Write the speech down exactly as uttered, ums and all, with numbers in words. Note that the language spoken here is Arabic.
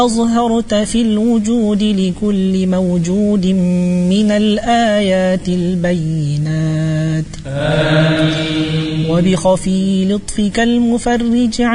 أظهرت في الوجود لكل موجود من الآيات البينات. آمين. وبخفي لطفك المفرج